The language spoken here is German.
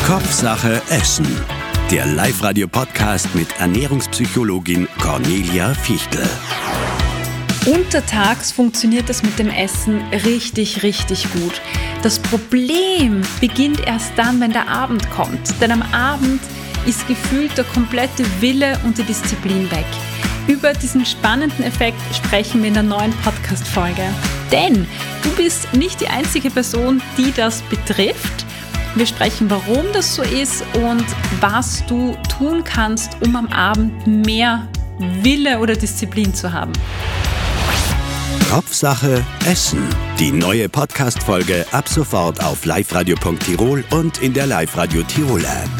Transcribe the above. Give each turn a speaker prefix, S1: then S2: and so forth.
S1: Kopfsache Essen. Der Live-Radio-Podcast mit Ernährungspsychologin Cornelia Fichtel.
S2: Untertags funktioniert das mit dem Essen richtig, richtig gut. Das Problem beginnt erst dann, wenn der Abend kommt. Denn am Abend ist gefühlt der komplette Wille und die Disziplin weg. Über diesen spannenden Effekt sprechen wir in der neuen Podcast-Folge. Denn du bist nicht die einzige Person, die das betrifft. Wir sprechen, warum das so ist und was du tun kannst, um am Abend mehr Wille oder Disziplin zu haben.
S1: Kopfsache Essen. Die neue Podcast-Folge ab sofort auf liveradio.tirol und in der Live-Radio Tirol App.